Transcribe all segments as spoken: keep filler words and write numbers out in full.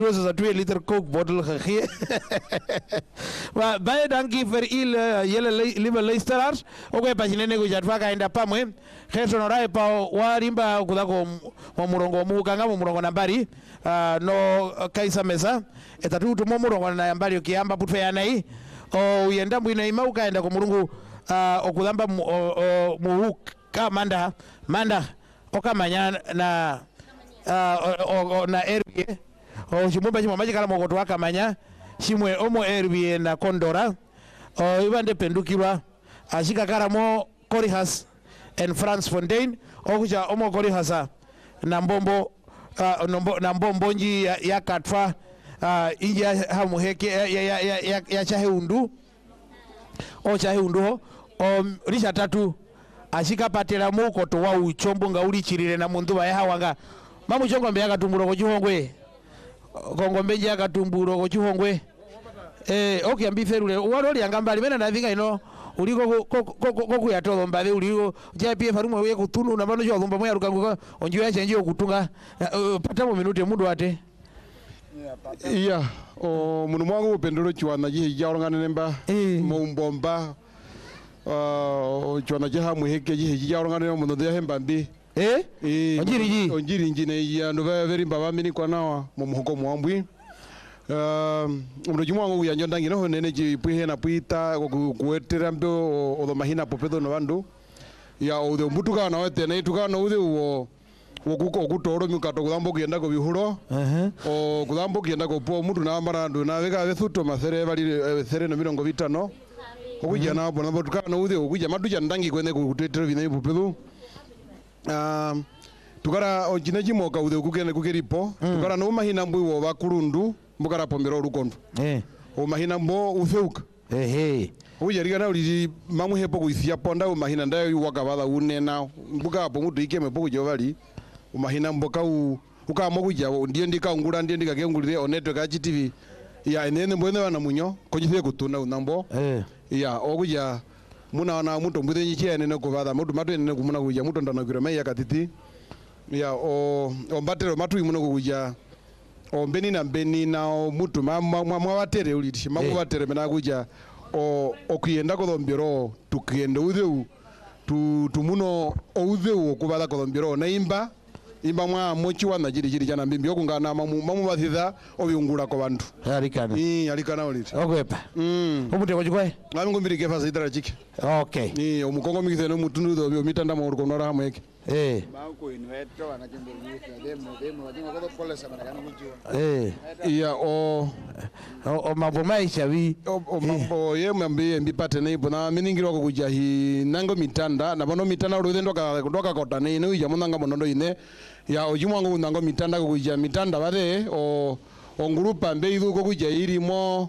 was a twee liter Coke bottle gegee. Maar baie dankie vir il julle liewe luisteraars. Ook by pasinene kujatwaka enda pamwe. Gerson orai pa warimba kudako wa murongo mukanga mu murongo nambari uh, no kaisa mesa etatu tumo murongo na nambari okiamba putwe yanai o uyenda mwina ima ukaenda ku murungu uh, okudamba mu, mu ka manda manda okamanya na uh, o, o, na erie o chimumba chimwe machikala mokoto wakamanya chimwe omo erie na kondora o ibande pendukirwa ashikakara mo Corihas and France Fontaine okuja omo Corihasa na mbombo uh, nombo, na mbombo nji ya, ya katfa uh, inji ya hamuheke ya, ya, ya, ya, ya chahe undu o chahe undu ho o risha tatu ashika patela mukoto wa uchombo nga uli chirire na mundu wa yaha wanga mamu chongo mbe yakatumburo ko chihongwe kongo mbe yakatumburo ko chihongwe eh okay ambiferule walo lyangambali mena na vinga ino uliko koku ya todo mbale uliko J P F harumo ye kutunu na bano chozomba moya rukanguka onjo ya chenje okutunga pata mu minute mundu ate iya o munu mwangu upendero chwana ji jaorangane nemba mo mbomba uh chwana je ha muheke ji jaorangane mo ndo ya hembambi eh onjiri ji onjiri njine ya no very mbaba mini kwa nawa mo muhoko mwambwi um umuroji mwangu ya nyondangi no nene ji puhe na puita kuetera mbo odo mahina popedo no bandu ya odo mutuka na wete na ituka no ude wo wokuko kutoro mikato kudambo kienda ko bihuro eh o kudambo kienda ko po mutu na marandu na vega vethuto masere bali sere no mirongo vitano okuja na bona botuka no ude okuja maduja ndangi kwene kutetera bina ipupedo um tukara ojinaji moka ude kukene kukeripo tukara no mahina mbwi wo bakurundu mbukara pombero rukondo eh o mahina mbo ufeuka eh eh uja rigana uli mamu hepo kuisia ponda o mahina ndayo wakabala unena mbuka hapo mutu ikeme poko jovali o mahina mboka u ukamo kuja ndiye ndika ngura ndiye ndika kengulire o network ya G T V ya enene mbwene wana munyo kojise kutuna unambo eh ya okuja muna wana muto mbwene nyichia enene kubada mutu matu enene kumuna kuja muto ndana kure mai ya katiti ya o o mbatero matu imuno kuja o mbeni na mbeni na o mutu mwa watere uliti mamu watere mena kuja o okuyenda ko dombero tukende udeu tu tumuno udeu kubala ko dombero na imba imba mwa mochi wana jiri jiri jana mbimbi okungana mamu mamu bathitha obiungura ko bantu yarikana ni yarikana uliti okwepa mm omute ko chikwe ngami ngombiri kefa zidra chiki okay ni omukongo mikithe no mutundu do bio mitanda mo ko nora hamweke eh banko invetro wana jembe yike demo demo wadinga ko polesa marakana mujio eh iya o o mambo maisha wi o mambo ye mambe mbipate nei bona miningiro ko kujahi nango mitanda na bono mitanda ro ndoka ndoka kota nei no ya munanga monondo ine ya ojimwango nango mitanda ko kuja mitanda bade o o ngurupa mbe idu ko kuja iri mo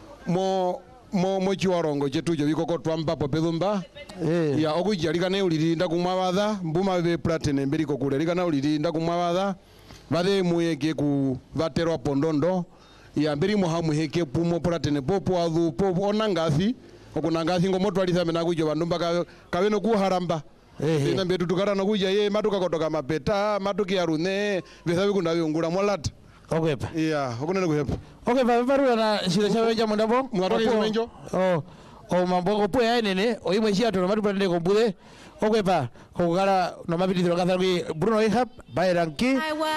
mo mo mo chiwarongo chetu jo biko ko twamba popedumba eh ya okuja likane uliri ndakumwa batha mbuma be platine mbiri ko kule likane uliri ndakumwa batha bade muyeke ku vaterwa pondondo ya mbiri mo hamu heke pumo platine popo adhu popo onangathi okunangathi ngo motwalitha mena kujo bandu mbaka kaweno kuharamba eh ina mbetu tukara no kuja ye matuka kotoka mapeta matuki arune besabi kuna biungura molata okwepa iya okunene kuhepa okay va varu na shida chawe ja mundabo mwatoli menjo oh o mambo ko puya nene o imwe chia to matu pande ko bude okwepa ko kala no mapitiro katharu Bruno Ihab by Ranki